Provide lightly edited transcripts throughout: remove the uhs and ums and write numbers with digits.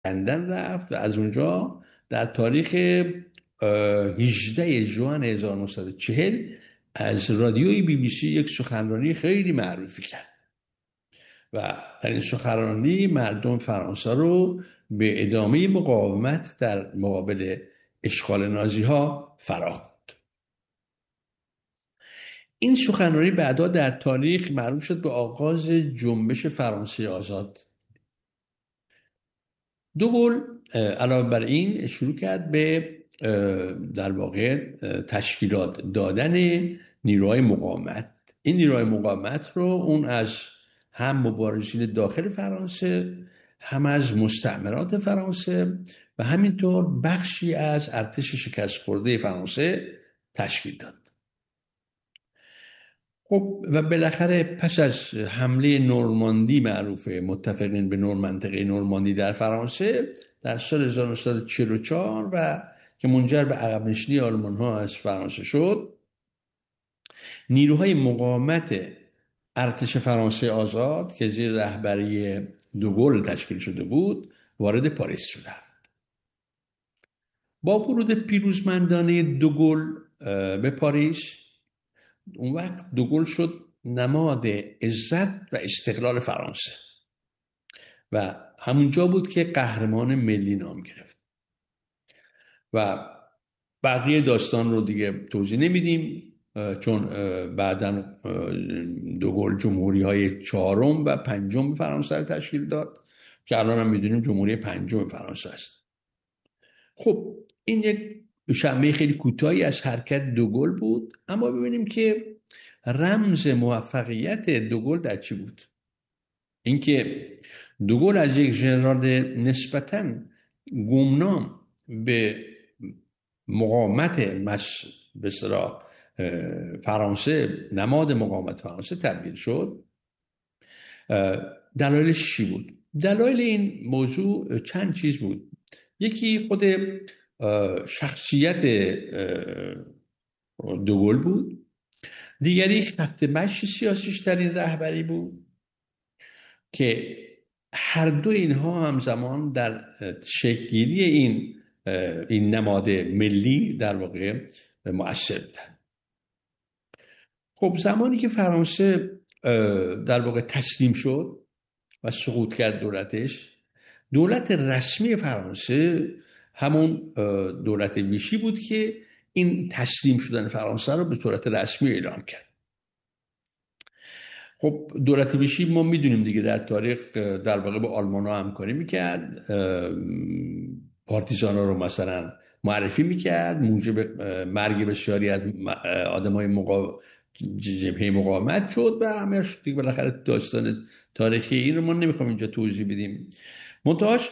لندن رفت و از اونجا در تاریخ 18 ژوئن 1940 از رادیوی BBC یک سخنرانی خیلی معروفی کرد و در این سخنرانی مردم فرانسه رو به ادامه مقاومت در مقابل اشغال نازی ها فراخواند. این سخنرانی بعدا در تاریخ معروف شد به آغاز جنبش فرانسه آزاد. دوگل علاوه بر این شروع کرد به در واقع تشکیلات دادن نیروهای مقاومت. این نیروهای مقاومت رو اون از هم مبارزین داخل فرانسه، هم از مستعمرات فرانسه و همینطور بخشی از ارتش شکست خورده فرانسه تشکیل داد. خب و بالاخره پس از حمله نورماندی معروفه، متفقین به منطقه نورماندی در فرانسه در سال 1944 و که منجر به عقب نشینی آلمان ها از فرانسه شد، نیروهای مقاومت ارتش فرانسه آزاد که زیر رهبری دوگل تشکیل شده بود وارد پاریس شدند. با ورود پیروزمندانه دوگل به پاریس، اون وقت دوگل شد نماد عزت و استقلال فرانسه و همونجا بود که قهرمان ملی نام گرفت و بقیه داستان رو دیگه توضیح نمیدیم چون بعداً دوگل جمهوری های 4 و 5 فرانسه رو تشکیل داد که الان هم میدونیم جمهوری 5 فرانسه است. خب این یک شمه خیلی کوتاهی از حرکت دوگل بود، اما ببینیم که رمز موفقیت دوگل در چی بود. اینکه دوگل از یک ژنرال نسبتاً گمنام به مقاومت به اصطلاح فرانسه، نماد مقاومت فرانسه تبدیل شد. دلایلش چی بود؟ دلایل این موضوع چند چیز بود. یکی خود شخصیت دوگل بود، دیگری خط مشی سیاسیش در این رهبری بود که هر دو اینها همزمان در شکل‌گیری این نماد ملی در واقع مؤثر بودند. خب زمانی که فرانسه در واقع تسلیم شد و سقوط کرد دولتش، دولت رسمی فرانسه همون دولت ویشی بود که این تسلیم شدن فرانسه رو به صورت رسمی اعلام کرد. خب دولت ویشی ما میدونیم دیگه در تاریخ در واقع با آلمان ها همکاری میکرد، پارتیزان ها رو مثلا معرفی میکرد، موجب مرگ بسیاری از آدم های جبهه مقاومت شد و همه‌اش دیگه بالاخره داستان تاریخی این رو ما نمیخوام اینجا توضیح بدیم. منتهاش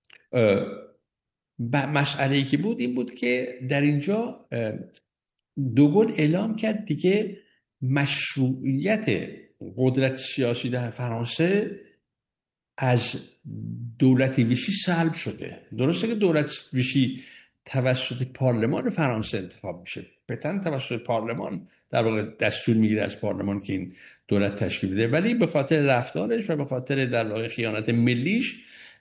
مسئله‌ای که بود این بود که در اینجا دوگل اعلام کرد دیگه مشروعیت قدرت سیاسی در فرانسه از دولت ویشی سلب شده. درسته که دولت ویشی توسط پارلمان فرانسه انتخاب میشه، بتن توسط پارلمان در واقع دستور میگیره از پارلمان که این دولت تشکیل بده، ولی به خاطر رفتارش و به خاطر در واقع خیانت ملیش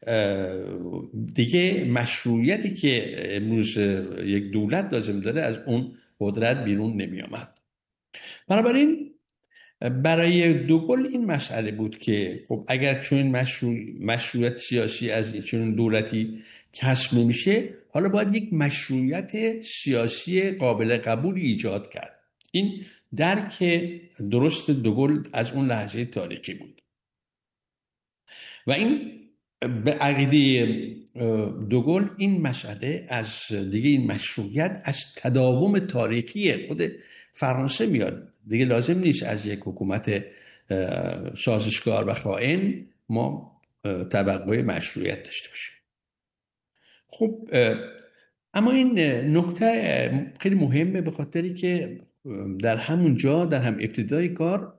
دیگه مشروعیتی که امروز یک دولت لازم داره از اون قدرت بیرون نمی آمد. بنابراین برای دوگل این مسئله بود که خب اگر چون مشروعیت سیاسی از چون دولتی کسب نمیشه، حالا باید یک مشروعیت سیاسی قابل قبولی ایجاد کرد. این درک درست دوگل از اون لحظه تاریخی بود و این به عقیده دوگل این مسئله از دیگه این مشروعیت از تداوم تاریخی خود فرانسه میاد دیگه. لازم نیست از یک حکومت سازشکار و خائن ما توقع مشروعیت داشته باشیم. خب اما این نکته خیلی مهمه به خاطری که در همون جا در هم ابتدای کار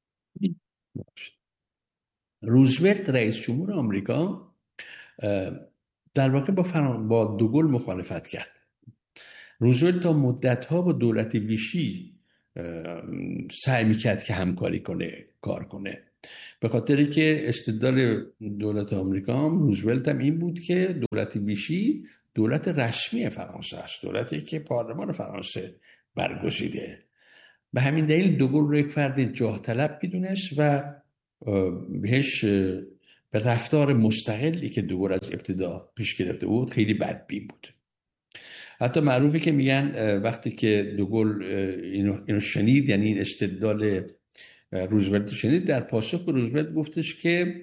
روزولت رئیس جمهور آمریکا در واقع با دوگل مخالفت کرد. روزولت تا مدت‌ها با دولت ویشی سعی می‌کرد که همکاری کنه، کار کنه، به خاطری که استدلال دولت آمریکا هم روزولت هم این بود که دولت ویشی دولت رسمی فرانسه است، دولتی که پارلمان فرانسه برگزیده. به همین دلیل دوگل رو یک فرد جاه طلب میدونست و بهش به رفتار مستقلی که دوگل از ابتدا پیش گرفته بود خیلی بدبین بود. حتی معروفه که میگن وقتی که دوگل اینو شنید، یعنی این استدلال روزولت شنید، در پاسخ به روزولت گفتش که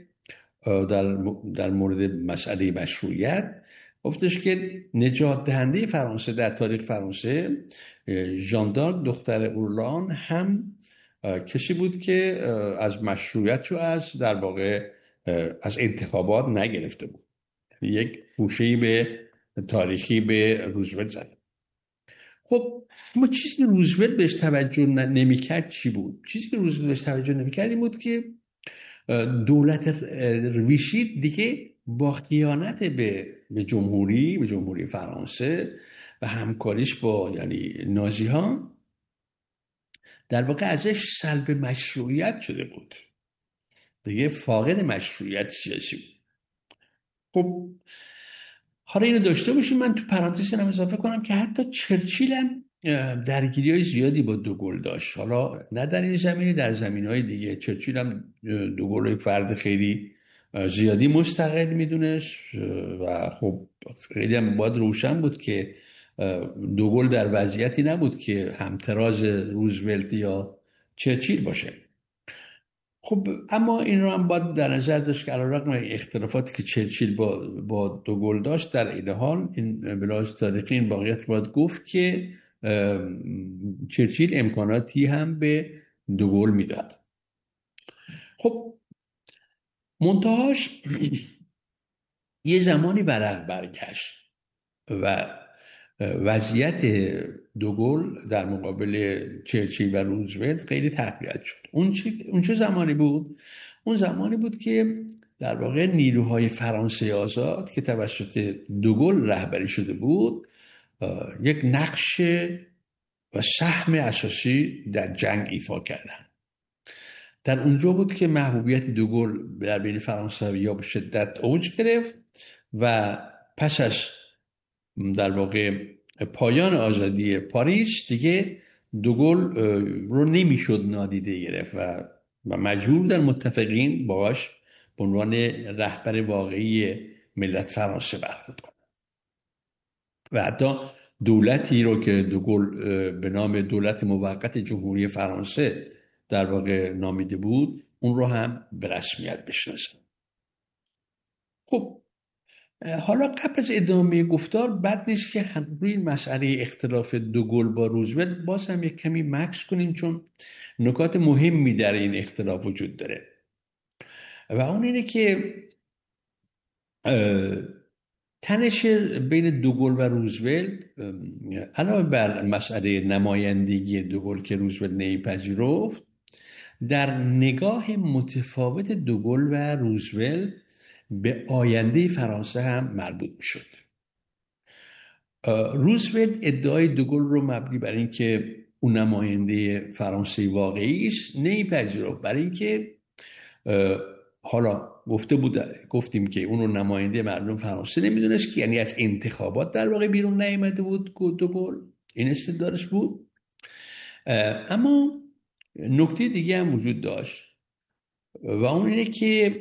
در مورد مسئله مشروعیت گفتش که نجات دهنده فرانسه در تاریخ فرانسه ژان دارک دختر اورلان هم کسی بود که از مشروعیت رو در واقع از انتخابات نگرفته بود. یک گوشه‌ای به تاریخی به روزولت زد. خب اما چیزی که روزولت بهش توجه نمی‌کرد چی بود؟ چیزی که روزولت بهش توجه نمی‌کرد این بود که دولت ویشی دیگه با خیانت به جمهوری فرانسه و همکاریش با یعنی نازی ها در واقع ازش سلب مشروعیت شده بود، دیگه فاقد مشروعیت سیاسی بود. خب حالا اینو داشته باشیم. من تو پرانتز هم اضافه کنم که حتی چرچیل هم درگیری‌های زیادی با دوگل داشت، حالا نه در این زمینه، در زمینه‌های دیگه. چرچیل هم دوگل رو یک فرد خیلی زیادی مستقل میدونست و خب خیلی هم باید روشن بود که دوگل در وضعیتی نبود که همتراز روزولت یا چرچیل باشه. خب اما این رو هم باید در نظر داشت که علیرغم اختلافاتی که چرچیل با دوگل داشت، در این حال این به لحاظ تاریخی این واقعیت باید گفت که چرچیل امکاناتی هم به دوگل میداد. خب منتهاش یه زمانی ورق برگشت و وضعیت دوگل در مقابل چرچیل و روزولت خیلی تقویت شد. اون چه زمانی بود؟ اون زمانی بود که در واقع نیروهای فرانسه آزاد که توسط دوگل رهبری شده بود یک نقش و سهم اساسی در جنگ ایفا کردن. در اونجا بود که محبوبیت دوگل در بین فرانسوی‌ها به شدت اوج گرفت و پس از در واقع پایان آزادی پاریس دیگه دوگل رو نمیشد نادیده گرفت و مجبور در متفقین باش به عنوان رهبر واقعی ملت فرانسه برخورد کنه و حتی دولتی رو که دوگل به نام دولت موقت جمهوری فرانسه در واقع نامیده بود اون رو هم به رسمیت بشناسه. خب حالا قبل از ادامه گفتار بد نیست که روی این مسئله اختلاف دوگل با روزولت باز هم یک کمی مکث کنیم، چون نکات مهمی در این اختلاف وجود داره و اون اینه که تنش بین دوگل و روزولت علاوه بر مسئله نمایندگی دوگل که روزولت نمیپذیرفت، در نگاه متفاوت دوگل و روزولت به آینده فرانسه هم مربوط میشد. روزولت ادعای دوگل رو مبنی بر اینکه اون نماینده فرانسه واقعی است نمیپذیرفت، برای اینکه حالا گفتیم که اون رو نماینده مردم فرانسه نمیدونست که یعنی از انتخابات در واقع بیرون نیامده بود دوگل، این استدلالش بود. اما نکته دیگه هم وجود داشت و اون اینه که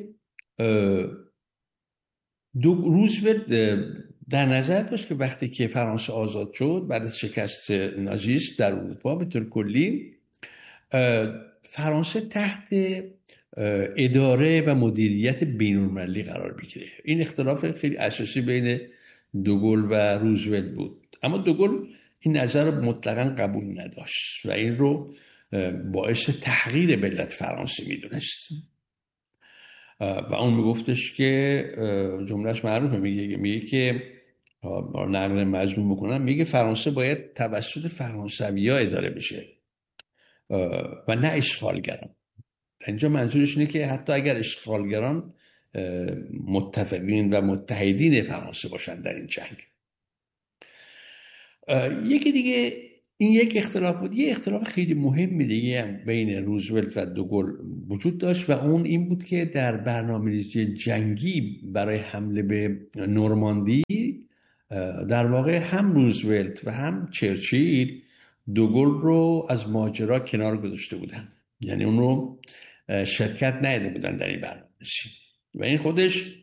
روزولت در نظر داشت که وقتی که فرانسه آزاد شد بعد از شکست نازیسم در اروپا به طور کلی، فرانسه تحت اداره و مدیریت بین‌المللی قرار بگیره. این اختلاف خیلی اساسی بین دوگل و روزولت بود، اما دوگل این نظر رو مطلقاً قبول نداشت و این رو باعث تحقیر ملت فرانسه میدونست و اون میگفتش که جملهش معروفه، میگه که نقل مضمون میکنم، میگه فرانسه باید توسط فرانسوی‌ها اداره بشه و نه اشغالگران. اینجا منظورش اینه که حتی اگر اشغالگران متفقین و متحدین فرانسه باشن در این جنگ. یکی دیگه این یک اختلاف بود. یه اختلاف خیلی مهم دیگه هم بین روزولت و دوگل وجود داشت و اون این بود که در برنامه‌ریزی جنگی برای حمله به نورماندی در واقع هم روزولت و هم چرچیل دوگل رو از ماجرا کنار گذاشته بودن، یعنی اون رو شرکت نداده بودن در این برنامه‌ریزی و این خودش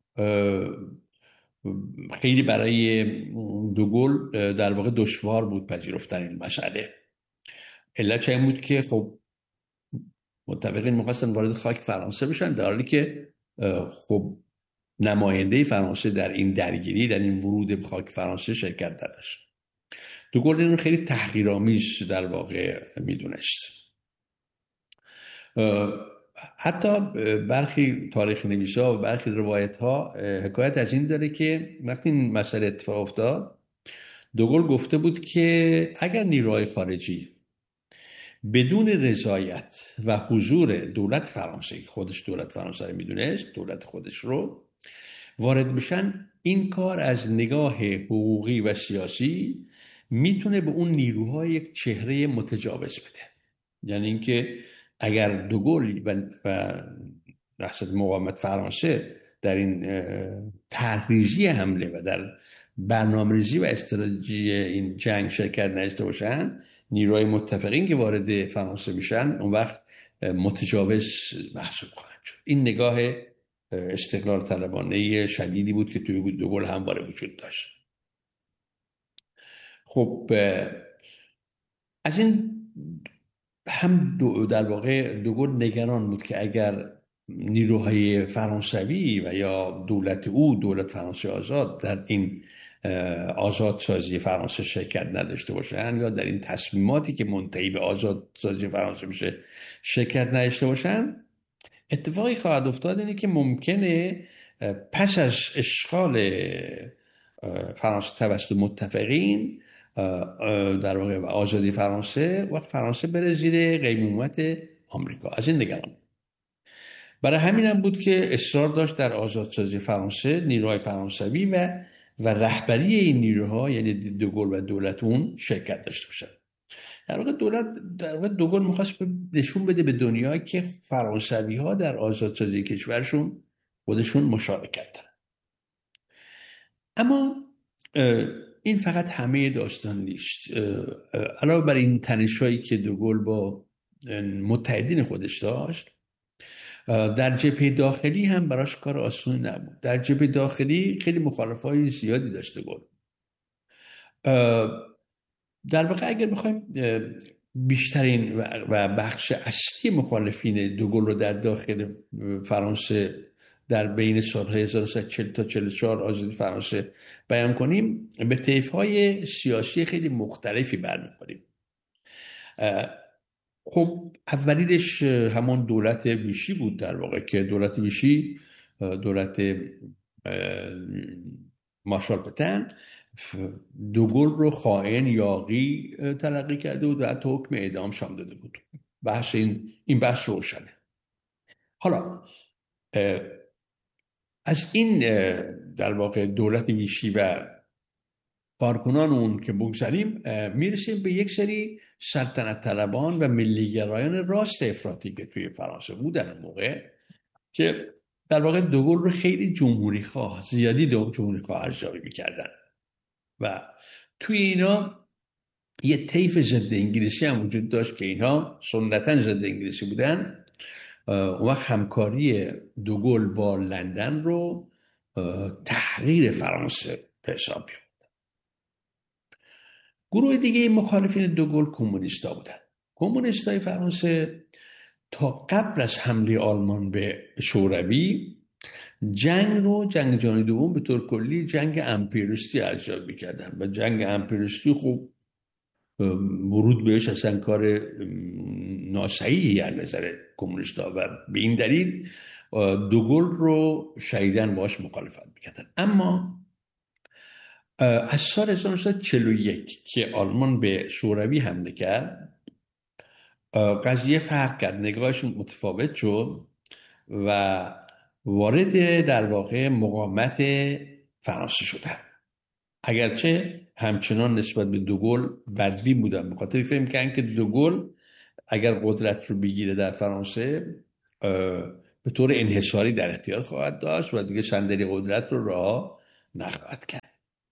خیلی برای دوگل در واقع دشوار بود پذیرفتن این مسئله. علت این بود که خب متفقین می‌خواستن وارد خاک فرانسه بشن، در حالی که خب نماینده فرانسه در این درگیری، در این ورود به خاک فرانسه شرکت نداشت. دوگل این رو خیلی تحقیرآمیز در واقع میدونست. حتی برخی تاریخ نویسا و برخی روایت ها حکایت از این داره که وقتی این مسئله اتفاق افتاد دوگل گفته بود که اگر نیروهای خارجی بدون رضایت و حضور دولت فرانسه، خودش دولت فرانسه رو میدونست، دولت خودش رو وارد بشن، این کار از نگاه حقوقی و سیاسی میتونه به اون نیروها یک چهره متجاوز بده. یعنی اینکه اگر دوگل و رئیس مقاومت فرانسه در این طرح‌ریزی حمله و در برنامه‌ریزی و استراتژی این جنگ شرکت نداشته باشن، نیروهای متفقین که وارد فرانسه میشن اون وقت متجاوز محسوب خواهند شد. این نگاه استقلال طلبانه شدیدی بود که توی دوگل همواره وجود داشت. خب از این هم در واقع دوگل نگران بود که اگر نیروهای فرانسوی و یا دولت فرانسه آزاد در این آزادسازی فرانسه شرکت نداشته باشن یا در این تصمیماتی که منتهی به آزادسازی فرانسه میشه شرکت نداشته باشن، اتفاقی خواهد افتاد اینه که ممکنه پس از اشغال فرانسه توسط متفقین در واقع آزادی فرانسه، وقت فرانسه بره زیر قیمومت آمریکا. از این نگران. برای همین هم بود که اصرار داشت در آزادسازی فرانسه نیروهای فرانسوی و رهبری این نیروها، یعنی دوگل و دولت اون، شرکت داشته باشن. در واقع دوگل می‌خواست نشون بده به دنیا که فرانسوی ها در آزادسازی کشورشون خودشون مشارکت دارن. اما این فقط همه داستان نیست. علاوه بر این تنش‌هایی که دوگل با متحدین خودش داشت، در جبهه داخلی هم براش کار آسون نبود. در جبهه داخلی خیلی مخالفای زیادی داشت دوگل. در واقع اگر بخوایم بیشترین و بخش اصلی مخالفین دوگل رو در داخل فرانسه در بین سالهای 1940 تا 44 آزادی فرانسه بیان کنیم، به طیف‌های سیاسی خیلی مختلفی برمی‌خوریم. خب اولینش همون دولت ویشی بود در واقع، که دولت ویشی، دولت مارشال پتن، دوگل رو خائن یاغی تلقی کرده بود و حتی حکم اعدام شام داده بود. بحث این بحث روشنه. حالا از این در واقع دولت ویشی و کارکنان اون که بگذاریم، میرسیم به یک سری سلطنت طلبان و ملیگرایان راست افراطی که توی فرانسه بودن اون موقع، که در واقع دوگل رو خیلی جمهوری خواه، زیادی جمهوری خواه ارزیابی میکردن و توی اینا یه طیف ضد انگلیسی هم وجود داشت که اینها سنتاً ضد انگلیسی بودن. اون وقت همکاری دوگل با لندن رو تحریر فرانسه به حساب می‌آورد. گروه دیگه مخالفین دوگل کمونیستا بودن. کمونیستای فرانسه تا قبل از حمله آلمان به شوروی جنگ جهانی دوم به طور کلی جنگ امپریالیستی ارزیابی می‌کردن و جنگ امپریالیستی خوب ورود بهش اصلا کار ناصحیحی از نظر کمونیستا و به این دلیل دوگل رو شدیداً باش مخالفت می‌کردن. اما از سال 1941 که آلمان به شوروی حمله کرد، قضیه فرق کرد، نگاهشون متفاوت شد و وارد در واقع مقاومت فرانسه شدن. اگرچه همچنان نسبت به دوگل بدبین بودن، به خاطر فکر می‌کردن که دوگل اگر قدرت رو بگیره در فرانسه به طور انحصاری در اختیار خواهد داشت و دیگه صندلی قدرت رو رها نخواهد کرد.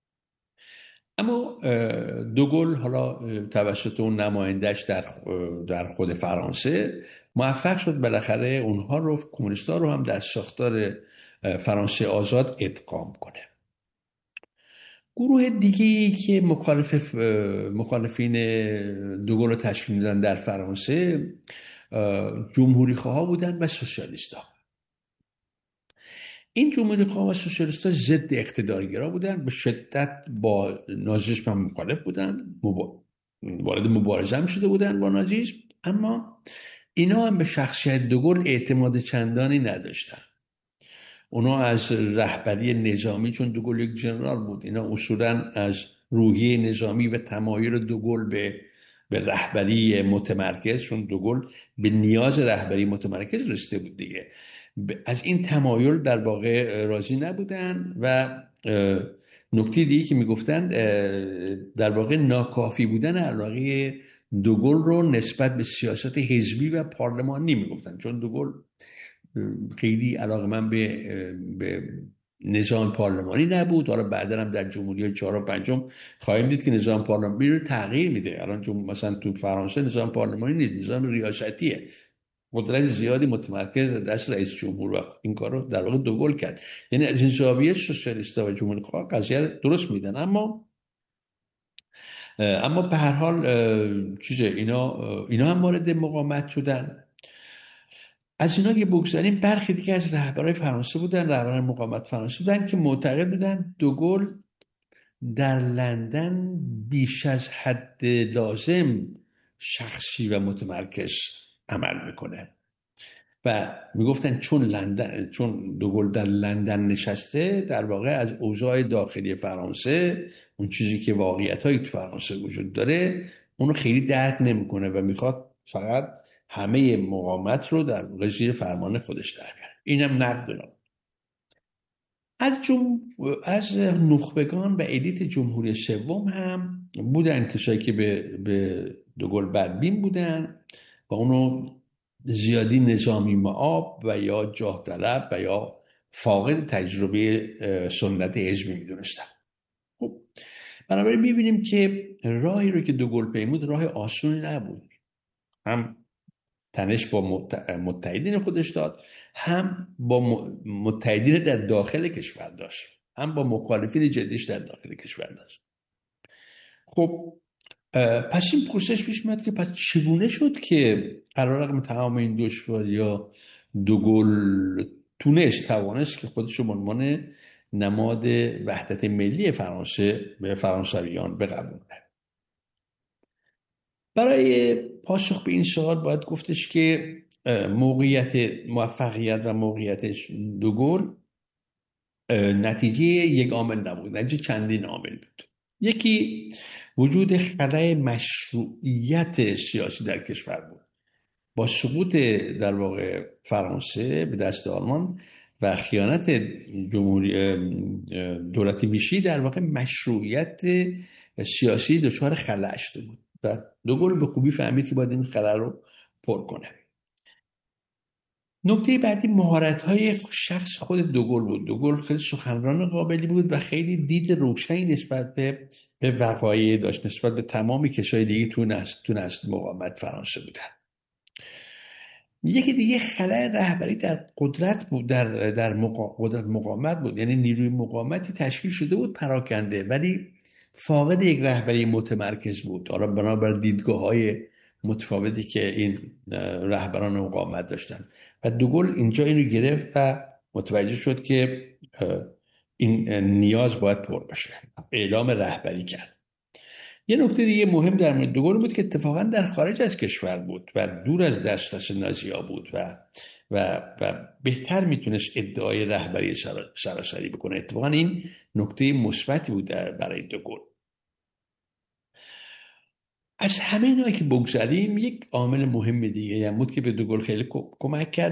اما دوگل حالا توسط اون نمایندهش در خود فرانسه موفق شد بالاخره اونها رو، کمونیست‌ها رو هم در ساختار فرانسه آزاد ادغام کنه. گروه دیگه‌ای که مخالفین دوگل رو تشکیل میدن در فرانسه جمهوری‌خواها بودن و سوسیالیست‌ها. این جمهوری‌خواه و سوسیالیست‌ها ضد اقتدارگرا بودن، به شدت با نازیسم هم مخالف بودن، وارد مبارزه هم شده بودن با نازیسم، اما اینا هم به شخصیت دوگل اعتماد چندانی نداشتن. اونا از رهبری نظامی، چون دوگل یک ژنرال بود، اینا اصولاً از روحیه نظامی و تمایل دوگل به رهبری متمرکز، چون دوگل به نیاز رهبری متمرکز رسیده بود دیگه، از این تمایل در واقع راضی نبودن. و نکته دیگه که میگفتن در واقع ناکافی بودن علاقه دوگل رو نسبت به سیاست حزبی و پارلمانی میگفتن، چون دوگل خیلی علاقه‌مند به نظام پارلمانی نبود. حالا بعدا هم در جمهوری 4 و 5 خواهیم دید که نظام پارلمانی رو تغییر میده. الان مثلا تو فرانسه نظام پارلمانی نیست، نظام ریاستیه، قدرت زیادی متمرکز در دست رئیس جمهور، و این کار رو در واقع دوگل کرد. یعنی از این زاویه سوسیالیست‌ها و جمهوری‌خواه قضیه درست میدن، اما به هر حال اینا هم وارد مقاومت شدن. از اینا که بگذاریم، برخی دیگه از رهبران فرانسه بودن، رهبران مقاومت فرانسه بودن که معتقد بودن دوگل در لندن بیش از حد لازم شخصی و متمرکز عمل میکنه و میگفتن چون دوگل در لندن نشسته، در واقع از اوضاع داخلی فرانسه، اون چیزی که واقعیتایی تو فرانسه وجود داره، اونو خیلی درک نمیکنه و میخواد فقط همه مقاومت رو در زیر فرمان خودش در بیاره. اینم نقد دارم. از نخبگان و الیت جمهوری سوم هم بودن کسایی که به دوگل بدبین بودن و اونو زیادی نظامی معاب و یا جاه طلب و یا فاقد تجربه سنت حزبی میدونستن. خب بنابراین میبینیم که راهی رو که دوگل پیمود راه آسونی نبود. هم تنش با متحدین خودش داد، هم با متحدین در داخل کشور داشت، هم با مخالفین جدیش در داخل کشور داشت. خب پس این پرسش پیش میاد که پس چگونه شد که علیرغم تمام این دشواری‌ها دوگل توانست که خودش رو به عنوان نماد وحدت ملی فرانسه به فرانسویان بقبولونه؟ برای پاسخ به این سوال باید گفتش که موفقیت و موقعیت دوگل نتیجه یک عامل نبود، نتیجه چندین عامل بود. یکی وجود خلأ مشروعیت سیاسی در کشور بود. با سقوط در واقع فرانسه به دست آلمان و خیانت دولت ویشی، در واقع مشروعیت سیاسی دچار خلأ شده بود و دوگل به خوبی فهمید که باید این خلأ رو پر کنه. نکته بعدی مهارت‌های شخص خود دوگل بود. دوگل خیلی سخنران قابلی بود و خیلی دید روشنی نسبت به وقایع داشت، نسبت به تمامی کسای دیگه تو نسل مقاومت فرانسه بودن. یکی دیگه خلأ رهبری در قدرت بود، در قدرت مقاومت بود. یعنی نیروی مقاومتی تشکیل شده بود پراکنده، ولی فاقد یک رهبری متمرکز بود. حالا بنابر دیدگاه‌های متفاوتی که این رهبران مقاومت داشتن و دوگل اینجا اینو گرفت و متوجه شد که این نیاز باید پر بشه، اعلام رهبری کرد. یه نکته دیگه مهم در مورد دوگل بود که اتفاقا در خارج از کشور بود و دور از دسترس نازی‌ها بود و بهتر میتونست ادعای رهبری سراسری بکنه. اتفاقا این نکته مثبتی بود برای دوگل. از همه اینایی که بگذاریم، یک عامل مهم دیگه هم بود که به دوگل خیلی کمک کرد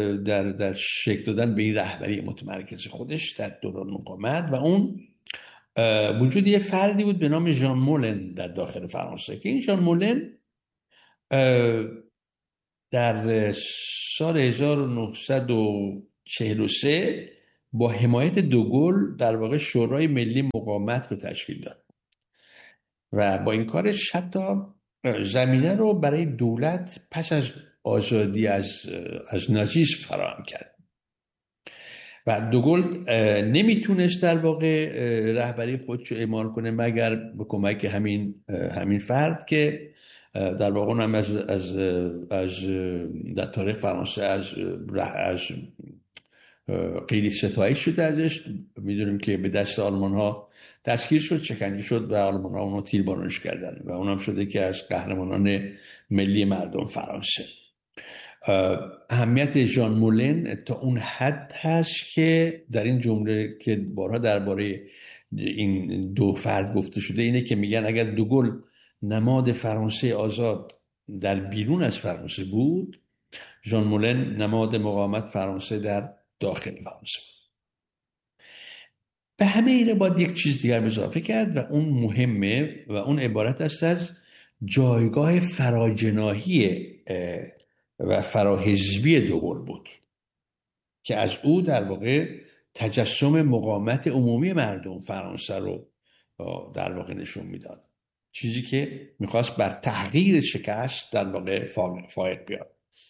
در شکل دادن به این رهبری متمرکز خودش در دوران مقاومت، و اون وجود یه فردی بود به نام ژان مولن در داخل فرانسه که این ژان مولن در سال 1943 با حمایت دوگل در واقع شورای ملی مقاومت رو تشکیل داد و با این کارش حتی زمینه رو برای دولت پس از آزادی از نازیسم فراهم کرد و دوگل نمیتونست در واقع رهبری خودش رو اعمال کنه مگر به کمک همین فرد که در واقع اونم از در تاریخ فرانسه از خیلی ستایش شد ازش. میدونیم که به دست آلمان ها دستگیر شد، شکنجه شد و آلمان ها اونو تیربارونش کردن و اونم شده که از قهرمانان ملی مردم فرانسه. اهمیت ژان مولن تا اون حد هست که در این جمله که بارها درباره این دو فرد گفته شده اینه که میگن اگر دوگل نماد فرانسه آزاد در بیرون از فرانسه بود، ژان مولن نماد مقاومت فرانسه در داخل فرانسه. به همه اینه باید یک چیز دیگر اضافه کرد و اون مهمه و اون عبارت است از جایگاه فراجناحی و فراحزبی دوگل بود که از او در واقع تجسم مقاومت عمومی مردم فرانسه رو در واقع نشون میداد، چیزی که میخواست بر تحقیر شکست در واقع فائق بیاد.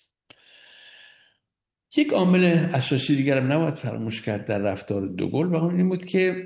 یک عامل اساسی دیگر هم نباید فراموش کرد در رفتار دوگل و اون این بود که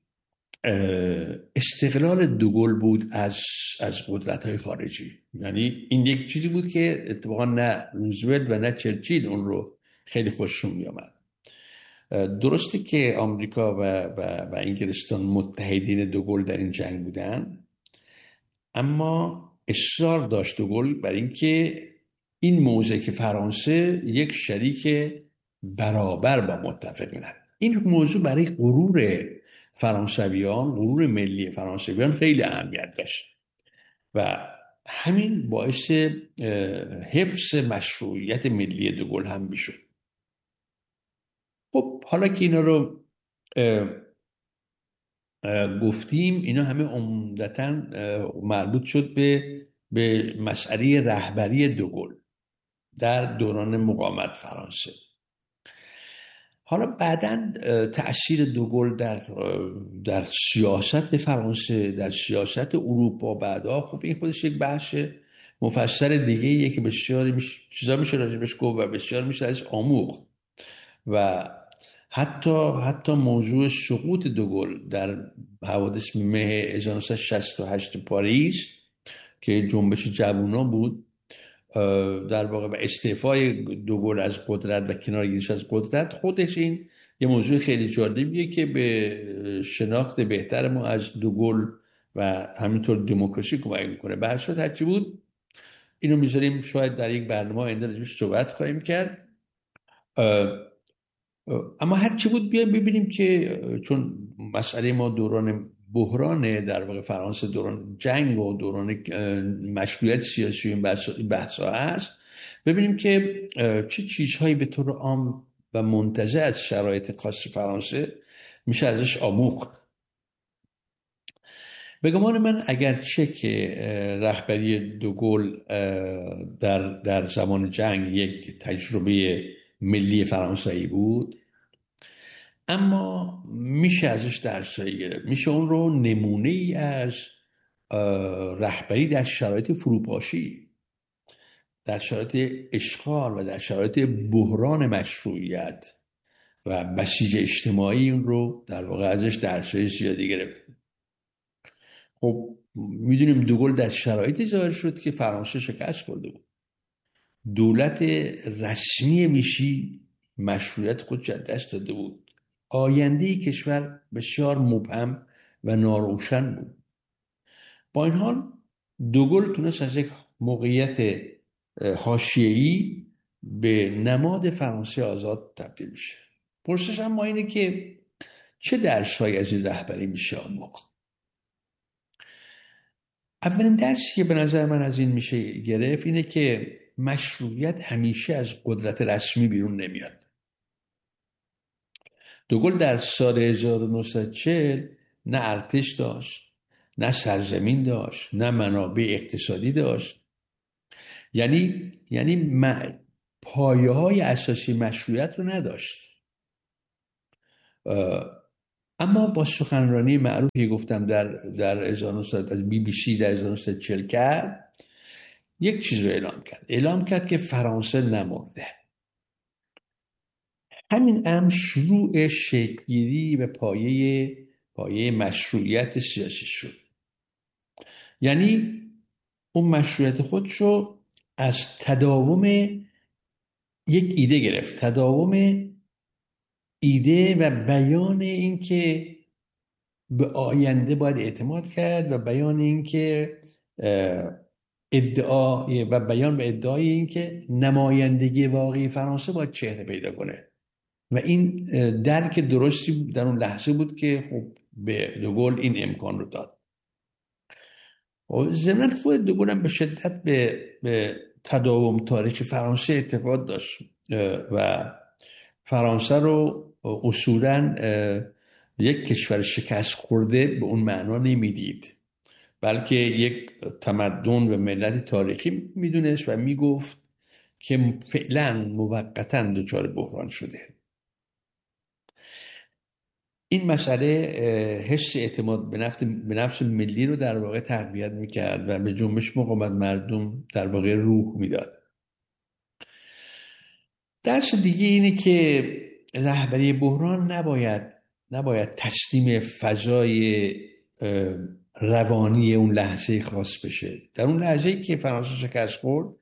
استقلال دوگل بود از قدرت‌های خارجی. یعنی این یک چیزی بود که اتفاقا نه روزولت و نه چرچیل اون رو خیلی خوششون می‌آمد. درسته که آمریکا و انگلستان متحدین دوگل در این جنگ بودن، اما اصرار داشت دوگل بر اینکه این موضع که فرانسه یک شریک برابر با متفقینه. این موضوع برای غرور فرانسویان، غرور ملی فرانسویان خیلی اهمیت داشت و همین باعث حفظ مشروعیت ملی دوگل هم میشد. خب حالا که اینا رو گفتیم، اینا همه عمدتاً مربوط شد به مسئله رهبری دوگل در دوران مقاومت فرانسه. حالا بعداً تأثیر دوگل در سیاست فرانسه، در سیاست اروپا بعدا، خب این خودش یک بحث مفصل دیگه‌ایه که بسیار چیزا میشه راجبش گفت و بسیار میشه ازش آموخت و حتی موضوع سقوط دوگل در حوادث مه 1968 پاریس که جنبش جوونا بود در واقع و استعفای دوگل از قدرت و کنارگیریش از قدرت، خودش این یه موضوع خیلی جالبیه که به شناخت بهتر ما از دوگل و همینطور دموکراسی کمک میکنه. به هر صورت هرچی بود اینو میذاریم، شاید در یک برنامه آینده راجعش صحبت خواهیم کرد. اما هرچی بود بیایم ببینیم که چون مسئله ما دوران بحران در واقع فرانسه، دوران جنگ و دوران مشروعیت سیاسی و این بحثا هست، ببینیم که چه چیزهایی به طور عام و منتزع از شرایط خاص فرانسه میشه ازش آموخت. به گمان من اگرچه که رهبری دوگل در زمان جنگ یک تجربه ملی فرانسوی بود، اما میشه ازش درسایی گرفت. میشه اون رو نمونه ای از رهبری در شرایط فروپاشی، در شرایط اشغال و در شرایط بحران مشروعیت و بسیج اجتماعی اون رو در واقع ازش درسای زیادی گرفت. خب میدونیم دوگل در شرایطی ظاهر شد که فرانسه شکست خورده بود. دولت رسمی میشی مشروعیت خودش از دست داده بود. آینده کشور بسیار مبهم و ناروشن بود. با این حال دوگل تونست از یک موقعیت حاشیه‌ای به نماد فرانسه آزاد تبدیل بشه. پرسش اما اینه که چه درس‌هایی از این رهبری میشه آموخت؟ اولین درسی که به نظر من از این میشه گرفت اینه که مشروعیت همیشه از قدرت رسمی بیرون نمیاد. دوگل در سال 1940 نه ارتش داشت، نه سرزمین داشت، نه منابع اقتصادی داشت. یعنی پایه های اساسی مشروعیت رو نداشت. اما با سخنرانی معروفی گفتم در 1900 از BBC در 1940 کرد، یک چیز رو اعلام کرد که فرانسه نمرده. همین امر شروع شکل‌گیری به پایه مشروعیت سیاسی شد. یعنی اون مشروعیت خودشو از تداوم یک ایده گرفت، تداوم ایده و بیان این که به آینده باید اعتماد کرد و بیان این که ادعای این که نمایندگی واقعی فرانسه باید چهره پیدا کنه. و این درک درستی در اون لحظه بود که خب به دوگل این امکان رو داد. ضمن خود دوگل هم به شدت به تداوم تاریخ فرانسه اعتقاد داشت و فرانسه رو اصولاً یک کشور شکست خورده به اون معنا نمیدید، بلکه یک تمدن و ملت تاریخی میدونست و میگفت که فعلا موقتاً دچار بحران شده. این مسئله حس اعتماد به نفس ملی رو در واقع تقویت میکرد و به جنبش مقاومت مردم در واقع روح میداد. درس دیگه اینه که رهبری بحران نباید تسلیم فضای روانی اون لحظه خاص بشه. در اون لحظه‌ای که فرانسه شکست خورد،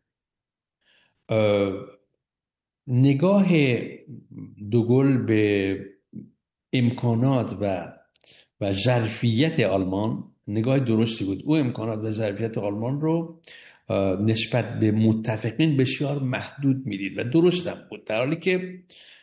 نگاه دوگل به امکانات و ظرفیت آلمان نگاه درستی بود. او امکانات و ظرفیت آلمان رو نسبت به متفقین بسیار محدود میدید و درست هم بود، در حالی که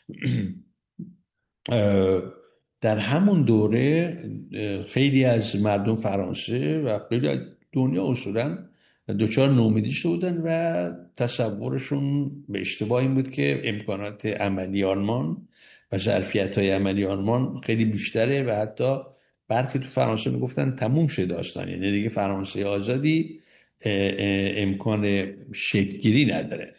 در همون دوره خیلی از مردم فرانسه و خیلی از دنیا اصولاً دچار نومیدی شده بودن و تصورشون به اشتباه این بود که امکانات عملی آلمان و ظرفیت‌های عملی آلمان خیلی بیشتره و حتی برخی تو فرانسه میگفتن تموم شده داستان، یعنی دیگه فرانسه آزادی امکان شکل‌گیری نداره.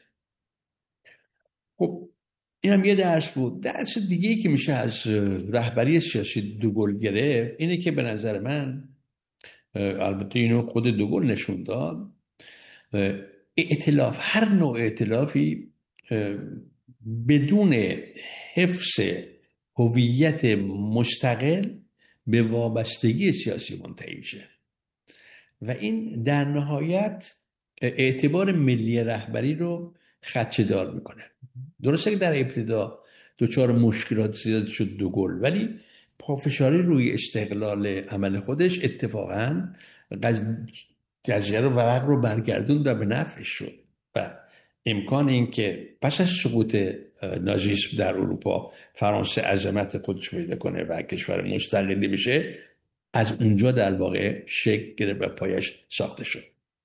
خب این هم یه درس بود. درس دیگه‌ای که میشه از رهبری سیاسی دوگل گرفت اینه که به نظر من، البته اینو خود دوگل نشون داد، ائتلاف، هر نوع ائتلافی بدون حفظ هویت مستقل به وابستگی سیاسی منتهی میشه و این در نهایت اعتبار ملی رهبری رو خدشه‌دار میکنه. درسته که در ابتدا دچار مشکلات زیاد شد دوگل، ولی پافشاری روی استقلال عمل خودش اتفاقاً قضیه رو ورق رو برگردوند و به نفعش شد و امکان این که پس از سقوط نازیسم در اروپا فرانسه عظمت خودش پیدا کنه و کشور مستقلی بشه، از اونجا در واقع شکل گرفت و پایش ساخته شد.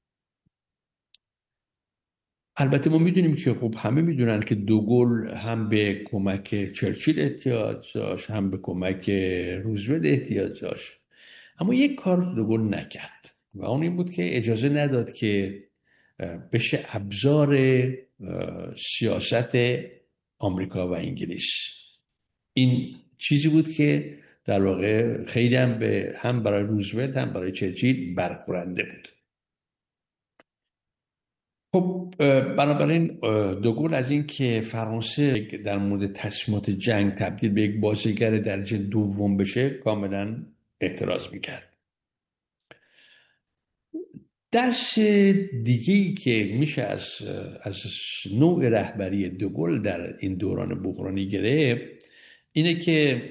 البته ما میدونیم که خب همه میدونن که دوگل هم به کمک چرچیل احتیاج داشت، هم به کمک روزولت احتیاج داشت، اما یک کار دوگل نکرد و اون این بود که اجازه نداد که بشه ابزار سیاست آمریکا و انگلیس. این چیزی بود که در واقع خیلی هم برای روزولت هم برای چرچیل برخورنده بود. خب بنابراین دوگل از این که فرانسه در مورد تصمیمات جنگ تبدیل به یک بازیگر درجه دوم بشه کاملا اعتراض میکرد. درس دیگه‌ای که میشه از نوع رهبری دوگل در این دوران بحرانی گرفت اینه که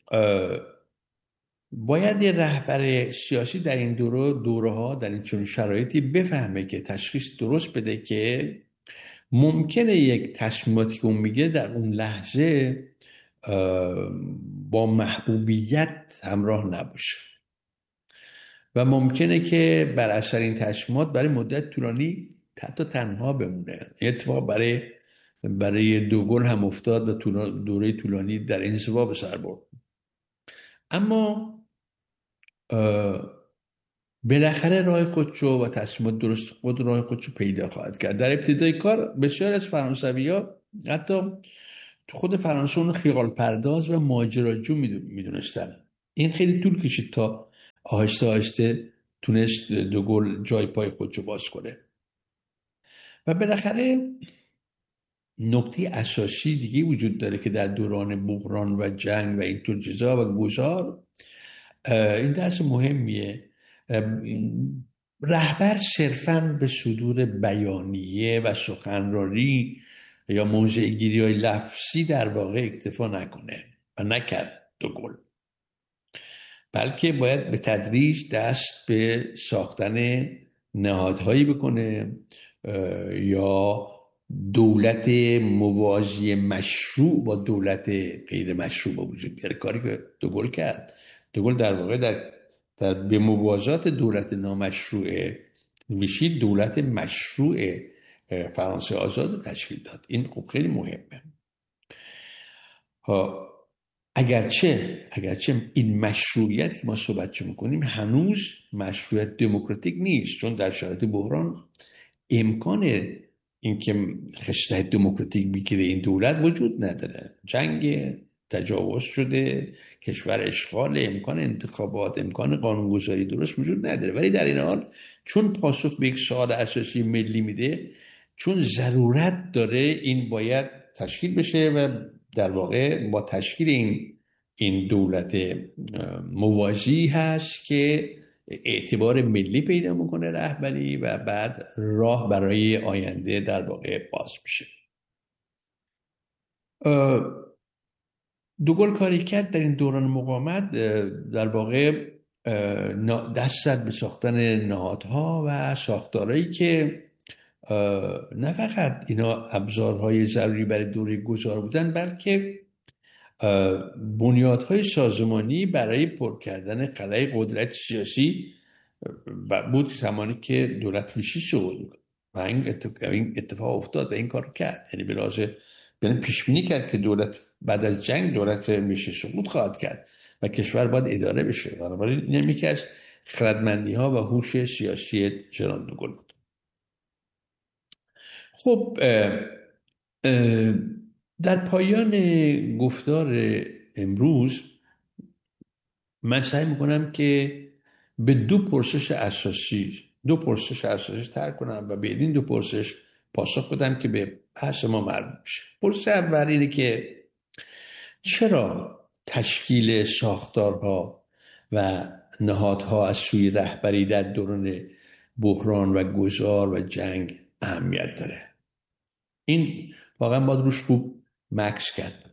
باید یه رهبر سیاسی در این دوره‌ها در این چنین شرایطی بفهمه که تشخیص درست بده که ممکنه یک تصمیماتی که اون میگه در اون لحظه با محبوبیت همراه نباشه و ممکنه که بر اثر این تصمیمات برای مدت طولانی حتی تنها بمونه. اتفاق برای دوگل هم افتاد و دوره طولانی در انزوا به سر برد. اما بالاخره راه خودشو و تصمیمات درست خود راه خودشو پیدا خواهد کرد. در ابتدای کار بسیار از فرانسوی‌ها حتی تو خود فرانسه اون خیال پرداز و ماجراجو میدونستن. این خیلی طول کشید تا آهسته آهسته تونست دوگل جای پای خودشو باز کنه. و بالاخره نکته اساسی دیگه وجود داره که در دوران بحران و جنگ و اینطور چیزا و گذار، این درس مهمیه. رهبر صرفاً به صدور بیانیه و سخنرانی یا موضع گیری های لفظی در واقع اکتفا نکنه و نکرد دوگل، بلکه باید به تدریج دست به ساختن نهادهایی بکنه یا دولت موازی مشروع با دولت غیر مشروع با وجود بیاره. کاری که دوگل کرد. دوگل در واقع در به موازات دولت نامشروع ویشی دولت مشروع فرانسه آزاد تشکیل داد. این خب خیلی مهمه. اگرچه این مشروعیت که ما صحبت میکنیم هنوز مشروعیت دموکراتیک نیست، چون در شرایط بحران امکان اینکه خصلت دموکراتیک بگیره این دولت وجود نداره. جنگ، تجاوز شده، کشور اشغال، امکان انتخابات، امکان قانونگذاری درست وجود نداره. ولی در این حال چون پاسخ به یک سوال اساسی ملی میده، چون ضرورت داره، این باید تشکیل بشه و در واقع با تشکیل این دولت موازی هست که اعتبار ملی پیدا میکنه رهبری و بعد راه برای آینده در واقع باز میشه. دوگل کاری کرد در این دوران مقاومت، در واقع دست زد به ساختن نهادها و ساختارهایی که نه فقط اینا ابزارهای ضروری برای دوره گذار بودن، بلکه بنیادهای سازمانی برای پر کردن خلای قدرت سیاسی بود زمانی که دولت ویشی شد و این اتفاق افتاد و این کار کرد. یعنی به لحاظ پیش بینی کرد که دولت بعد از جنگ دولت ویشی سقوط خواهد کرد و کشور باید اداره بشه. بنابراین این یکی از خردمندی‌ها و هوش سیاسی ژرار دوگل بود. خب در پایان گفتار امروز من سعی میکنم که به دو پرسش اساسی ترک کنم و به این دو پرسش پاسخ بدم که به بحث ما مربوط میشه. پرسش اول اینه که چرا تشکیل ساختارها و نهادها از سوی رهبری در دوران بحران و گذار و جنگ اهمیت داره؟ این واقعا باید روش خوب مکث کرد.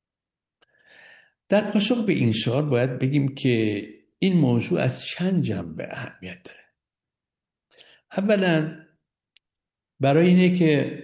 در پاسخ به این سوال باید بگیم که این موضوع از چند جنبه اهمیت داره. اولا برای اینه که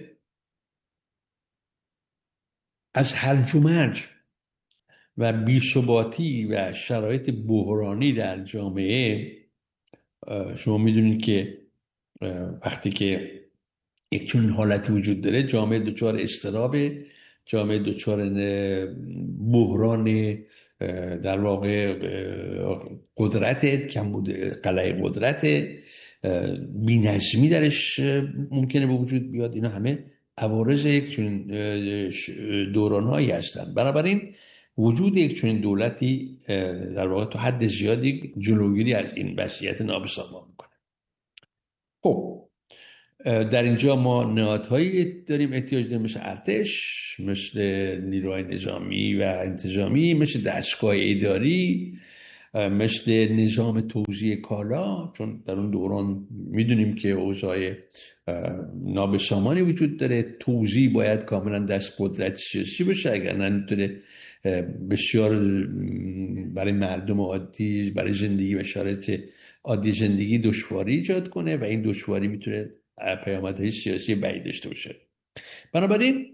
از هرج و مرج و بی‌ثباتی و شرایط بحرانی در جامعه، شما میدونید که وقتی که یک چنین حالتی وجود داره، جامعه دچار اضطرابه، جامعه دچار بحران در واقع قدرت، کمبود قلع قدرت، بی‌نظمی درش ممکنه به وجود بیاد. اینا همه عوارض یک چنین دورانهایی هستند. بنابراین وجود یک چنین دولتی در واقع تا حد زیادی جلوگیری از این وضعیت نابسامان میکنه. خب در اینجا ما نهادهایی داریم احتیاج داریم، مثل ارتش، مثل نیروهای نظامی و انتظامی، مثل دستگاه اداری، مثل نظام توزیع کالا، چون در اون دوران میدونیم که اوضاع نابسامانی وجود داره. توزیع باید کاملا دست قدرت سیاسی بشه، اگر نمیتونه بسیار برای مردم عادی، برای زندگی و شرایط عادی زندگی دشواری ایجاد کنه و این دشواری میتونه پیامدهای سیاسی بعید داشته باشه. بنابراین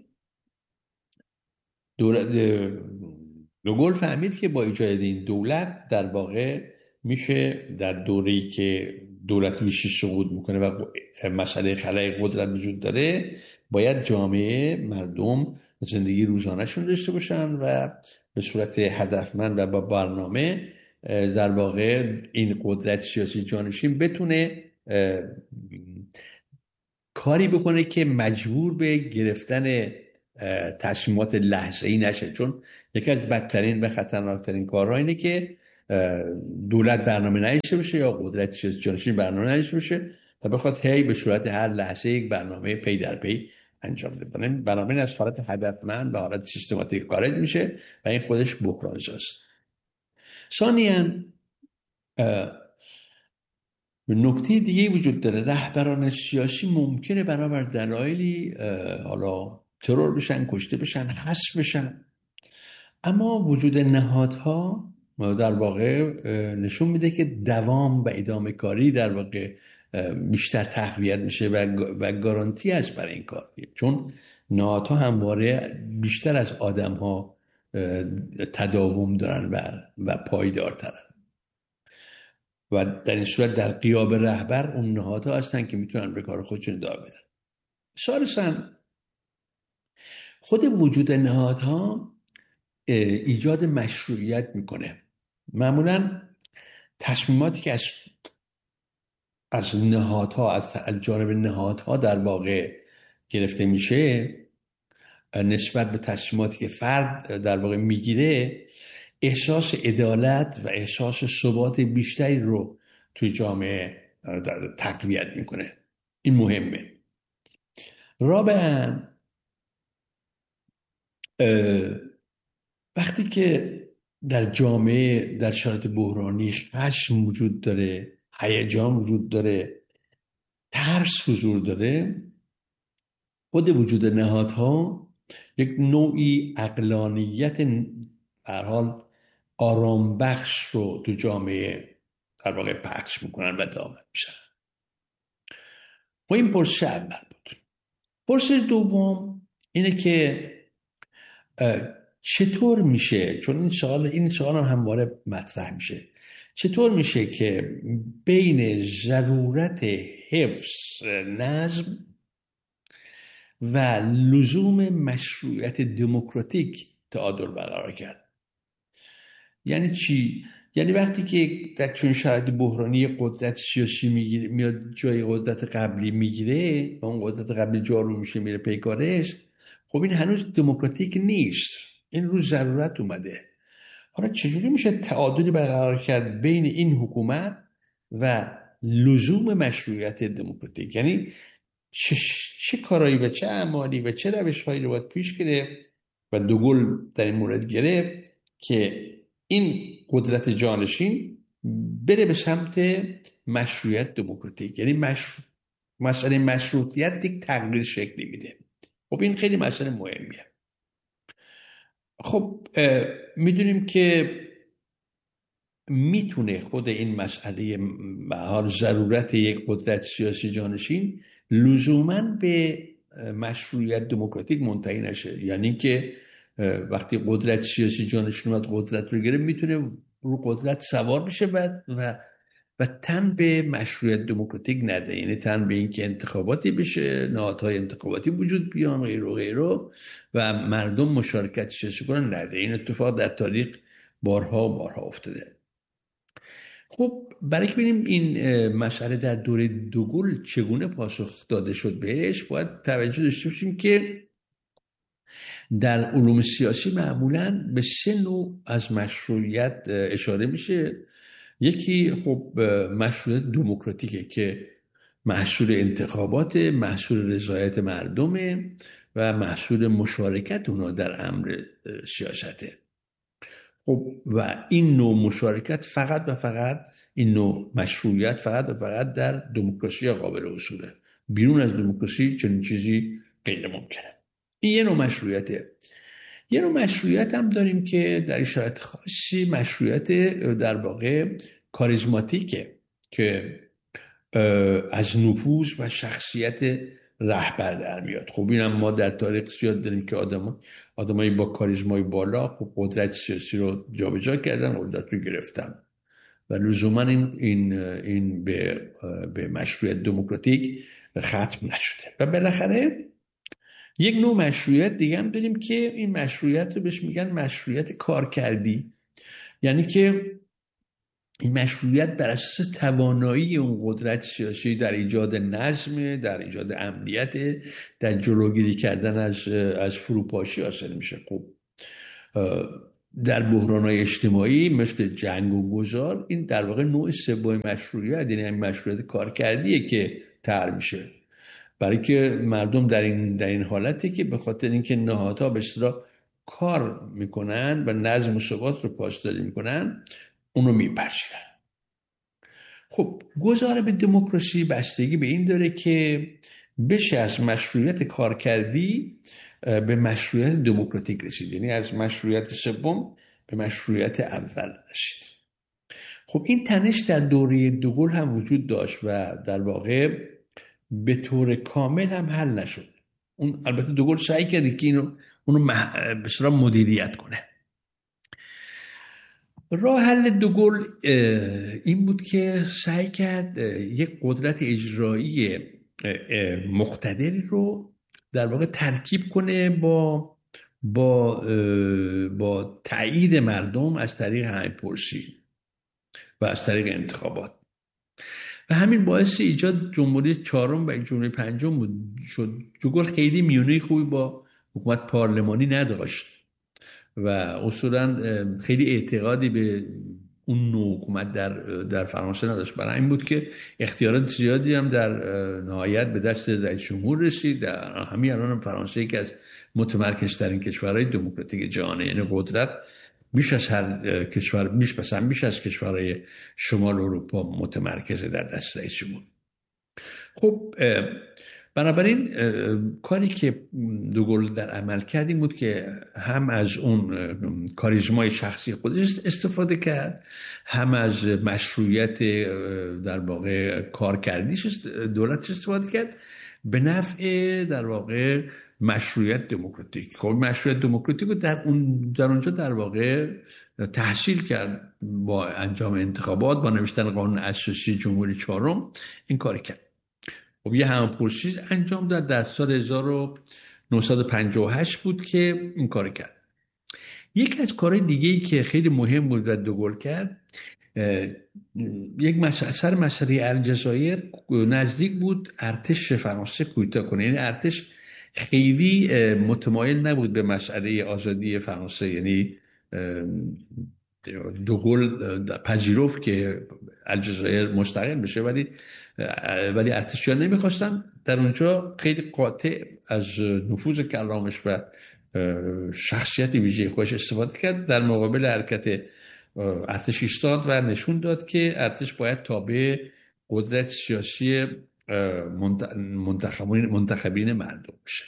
دوگل فهمید که با ایجاد این دولت در واقع میشه در دوره‌ای که دولت ویشی سقوط میکنه و مسئله خلای قدرت وجود داره، باید جامعه، مردم زندگی روزانه‌شون داشته باشن و به صورت هدفمند و با برنامه در واقع این قدرت سیاسی جانشین بتونه کاری بکنه که مجبور به گرفتن تصمیمات لحظه‌ای نشه. چون یکی از بدترین و خطرناکترین کارها اینه که دولت برنامه نداشته باشه یا قدرت سیاسی جانشین برنامه نداشته باشه و بخواد هی به صورت هر لحظه یک برنامه پی در پی انجام بده. برنامه از حالت هدفمند به حالت سیستماتیک خارج میشه و این خودش بحران‌زاست. ثانیاً نکته دیگه وجود داره. رهبران سیاسی ممکنه بنابر دلایلی حالا ترور بشن، کشته بشن، حذف بشن، اما وجود نهادها در واقع نشون میده که دوام و ادامه کاری در واقع بیشتر تقویت میشه و گارانتی است برای این کار، چون نهادها همواره بیشتر از آدمها تداوم دارن و پایدارترن و در این صورت در غیاب رهبر اون نهادها هستن که میتونن به کار خودشون ادامه بدن. ثالثاً خود وجود نهادها ایجاد مشروعیت میکنه. معمولاً تصمیماتی که از نهادها، از جانب نهادها در واقع گرفته میشه نسبت به تصمیماتی که فرد در واقع میگیره، احساس عدالت و احساس ثبات بیشتری رو توی جامعه تقویت میکنه. این مهمه. رابعاً وقتی که در جامعه در شرایط بحرانی خشم وجود داره، هیجان وجود داره، ترس حضور داره، خود وجود نهادها یک نوعی عقلانیت به هر حال آرام بخش رو تو جامعه در واقع پخش میکنن و دامن میشن. و این پرسش اول بود. پرسش دوم اینه که چطور میشه، چون این سوال هم همواره مطرح میشه، چطور میشه که بین ضرورت حفظ نظم و لزوم مشروعیت دموکراتیک تعادل برقرار کرد؟ یعنی چی؟ یعنی وقتی که در چون شرایط بحرانی قدرت سیاسی میاد جای قدرت قبلی میگیره و اون قدرت قبلی جارو میشه میره پیکارش، خب این هنوز دموکراتیک نیست، این رو ضرورت اومده. حالا چجوری میشه تعادلی برقرار کرد بین این حکومت و لزوم مشروعیت دموکراتیک؟ یعنی چه کارایی و چه اعمالی و چه روش‌هایی رو باید پیش گرفت و دوگل در این مورد گرفت که این قدرت جانشین بره به سمت مشروعیت دموکراتیک؟ یعنی مسئله مشروعیت یک تغییر شکلی میده. خب این خیلی مسئله مهمیه. خب میدونیم که میتونه خود این مسئله به حال ضرورت یک قدرت سیاسی جانشین لزوماً به مشروعیت دموکراتیک منتهی نشه. یعنی که وقتی قدرت سیاسی جانشین اومد قدرت رو گرفت، میتونه رو قدرت سوار بشه و تن به مشروعیت دموکراتیک نده، یعنی تن به این که انتخاباتی بشه، نهادهای انتخاباتی وجود بیان غیر و غیره و مردم مشارکت سیاسی کنن نده. این اتفاق در تاریخ بارها و بارها افتاده. خب برای که ببینیم این مسئله در دوره دوگل چگونه پاسخ داده شد بهش، باید توجه داشته باشیم که در علوم سیاسی معمولاً به 3 نوع از مشروعیت اشاره میشه. یکی خب مشروعیت دموکراتیکه که محصول انتخابات، محصول رضایت مردمه و محصول مشارکت اونا در امر سیاسته. خب و این نوع مشارکت فقط و فقط، این نوع مشروعیت فقط و فقط در دموکراسی قابل حصوله. بیرون از دموکراسی چنین چیزی غیر ممکنه. این یه نوع مشروعیته. یه نوع مشروعیت هم داریم که در شرایط خاصی مشروعیت در واقع کاریزماتیکه که از نفوذ و شخصیت رهبر در میاد. خب اینم ما در تاریخ زیاد داریم که آدمایی با کاریزمای بالا خب قدرت سیاسی رو جابجا کردن، قدرت رو گرفتن و لزوما این به مشروعیت دموکراتیک ختم نشده. و بالاخره یک نوع مشروعیت دیگه هم داریم که این مشروعیت رو بهش میگن مشروعیت کارکردی. یعنی که این مشروعیت بر اساس توانایی اون قدرت سیاسی در ایجاد نظم، در ایجاد امنیت، در جلوگیری کردن از فروپاشی حاصل میشه. خب در بحران‌های اجتماعی مثل جنگ و گذار، این در واقع نوع سوم مشروعیت، یعنی مشروعیت کارکردیه که طرح میشه، برای که مردم در این حالته که به خاطر اینکه نهادها به اصطلاح کار میکنن و نظم و ثبات رو پاسداری میکنن، اونو میپذیرن. خب گذار به دموکراسی بستگی به این داره که بشه از مشروعیت کارکردی به مشروعیت دموکراتیک رسید، یعنی از مشروعیت سوم به مشروعیت اول رسید. خب این تنش در دوره دوگل هم وجود داشت و در واقع به طور کامل هم حل نشد. اون البته دوگل سعی کرد که اونو به اصطلاح مدیریت کنه. راه حل دوگل این بود که سعی کرد یک قدرت اجرایی مقتدری رو در واقع ترکیب کنه با تایید مردم از طریق همه‌پرسی و از طریق انتخابات، و همین باعث ایجاد جمهوری چهارم و جمهوری پنجم بود. دوگل خیلی میونه خوبی با حکومت پارلمانی نداشت و اصولا خیلی اعتقادی به اون نوع حکومت در فرانسه نداشت. برای این بود که اختیارات زیادی هم در نهایت به دست رئیس جمهور رسید. در همین الان هم فرانسه یکی از متمرکزترین کشورهای دموکراتیک جهانه، یعنی قدرت بیش از هر کشور، بیش از کشورهای شمال اروپا متمرکز در دست رئیس جمهور. خب بنابراین کاری که دوگل در عمل کرد این بود که هم از اون کاریزمای شخصی خودش استفاده کرد، هم از مشروعیت در واقع کارکردیش دولتش استفاده کرد به نفع در واقع مشروعیت دموکراتیک. خب مشروعیت دموکراتیک رو در اونجا در واقع تحصیل کرد با انجام انتخابات، با نوشتن قانون اساسی جمهوری چهارم این کار کرد. خب یه همه‌پرسی انجام داد در سال 1958 بود که این کار کرد. یکی از کارهای دیگه‌ای که خیلی مهم بود و دوگل کرد، یک مسئله الجزایر نزدیک بود ارتش فرانسه کودتا کنه. یعنی ارتش خیلی متمایل نبود به مسئله آزادی فرانسه، یعنی دوگل پذیرفت که الجزایر مستقل بشه، ولی ارتشیان نمیخواستن. در اونجا خیلی قاطع از نفوذ کلامش و شخصیت ویژه خودش استفاده کرد، در مقابل حرکت ارتش ایستاد و نشون داد که ارتش باید تابع قدرت سیاسی منتخبین مردم بشه.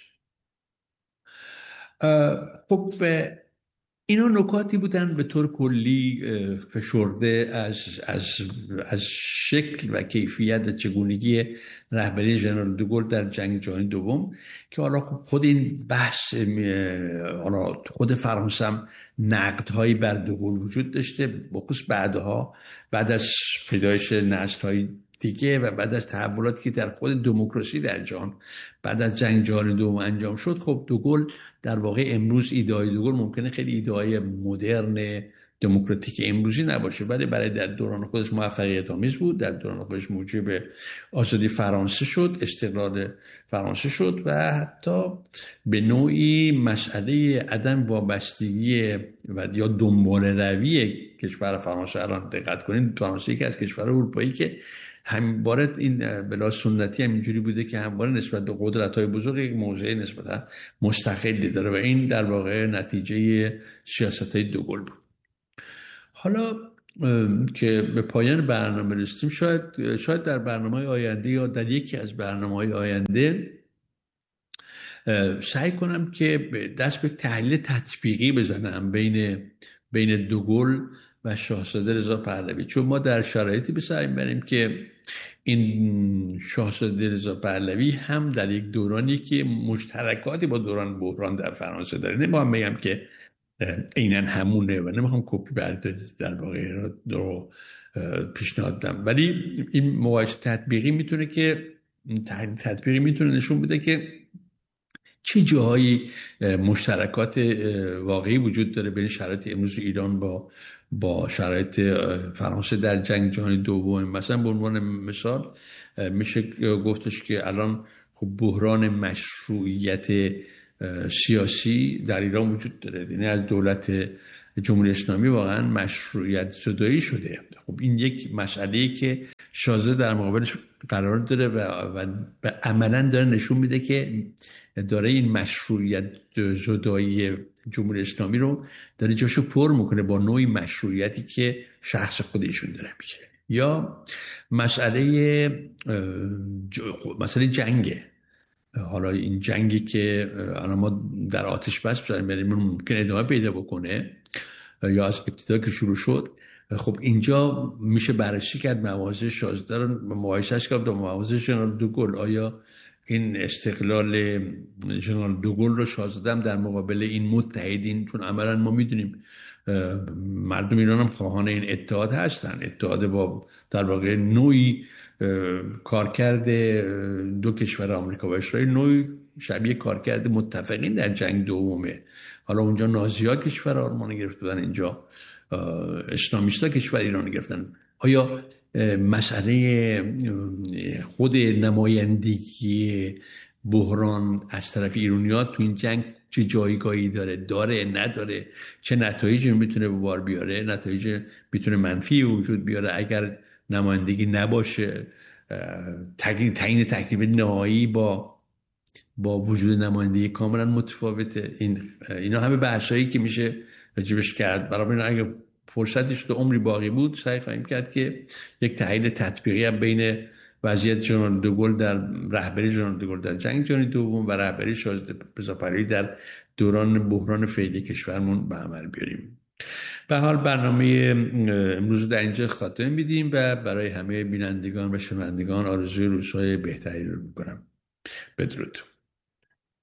خب اینا نکاتی بودن به طور کلی فشرده از شکل و کیفیت چگونگی رهبری ژنرال دوگل در جنگ جهانی دوم، که حالا خود این بحث حالا خود فرانسه هم نقدهایی بر دوگل وجود داشته، بخصوص بعد از پیدایش نسل‌های دیگه و بعد از تحولاتی که در خود دموکراسی در جهان بعد از جنگ جهانی دوم انجام شد. خب دوگل در واقع امروز ایده‌های دوگل ممکنه خیلی ایده‌های مدرن دموکراتیک امروزی نباشه، ولی برای در دوران خودش موفقیت آمیز بود. در دوران خودش موجب آزادی فرانسه شد، استقلال فرانسه شد و حتی به نوعی مسئله عدم وابستگی و یا دنبال روی کشور فرانسه، الان دقت کنید فرانسه یکی از کشورهای اروپایی که همواره این بلا سنتی هم اینجوری بوده که همواره نسبت به قدرت‌های بزرگ یک موضع نسبتا مستقلی داره و این در واقع نتیجه سیاست‌های دوگل بود. حالا که به پایان برنامه رسیدیم، شاید در برنامه‌های آینده یا در یکی از برنامه‌های آینده سعی کنم که دست به تحلیل تطبیقی بزنم بین دوگل و شاهزاده رضا پهلوی، چون ما در شرایطی به سر میبریم که این شاهزاده رضا پهلوی هم در یک دورانی که مشترکاتی با دوران بحران در فرانسه داره. نمیخوام بگم که عیناً همونه و نمیخوام کپی برداری در واقع رو پیشنهاد بدم، ولی این مواجهه تطبیقی میتونه نشون بده که چه جاهایی مشترکات واقعی وجود داره بین شرایط امروز ایران با با شرایط فرانسه در جنگ جهانی دوم. مثلا به عنوان مثال میشه گفتش که الان خب بحران مشروعیت سیاسی در ایران وجود داره، یعنی از دولت جمهوری اسلامی واقعا مشروعیت زدایی شده. خب این یک مسئله‌ای که شازده در مقابلش قرار داره و عملاً داره نشون میده که داره این مشروعیت زدایی جمهوری اسلامی رو داره جاشو پر میکنه با نوعی مشروعیتی که شخص خودشون داره میگیره. یا مسئله جنگه. حالا این جنگی که الان ما در آتش بس بذاریم، یعنی ممکن ادامه پیدا بکنه یا از ابتدا که شروع شد. خب اینجا میشه بررسی کرد مواضع شازده رو مقایسهش کرد با مواضع ژنرال دوگل. آیا این استقلال ژنرال دوگل رو شازده هم در مقابل این متحدین، چون عملا ما میدونیم مردم ایران هم خواهان این اتحاد هستن، اتحاد با در واقع نوعی کارکرد دو کشور آمریکا و اسرائیل، نوعی شبیه کارکرد متفقین در جنگ دومه. حالا اونجا نازی‌ها کشور آلمان گرفته بودن، اینجا اسلامیستا کشور ایران گرفتن. آیا مسئله خود نمایندگی بحران از طرف ایرانی‌ها تو این جنگ چه جایگاهی داره نداره، چه نتایجی میتونه به بار بیاره، نتایج میتونه منفی وجود بیاره اگر نمایندگی نباشه، تعیین تکلیف نهایی با وجود نمایندگی کاملا متفاوته. اینا همه بحثایی که میشه راجبش کرد. برای اگه فرصتش تو عمری باقی بود سعی خواهیم کرد که یک تحلیل تطبیقی هم بین وضعیت ژنرال دوگل در رهبری ژنرال دوگل در جنگ جهانی دوم و رهبری شازده رضا پهلوی در دوران بحران فعلی کشورمون به عمل بیاریم. به حال برنامه امروز در اینجا خاتمه میدیم و برای همه بینندگان و شنوندگان آرزوی روزهای بهتری رو میکنم. بدرود.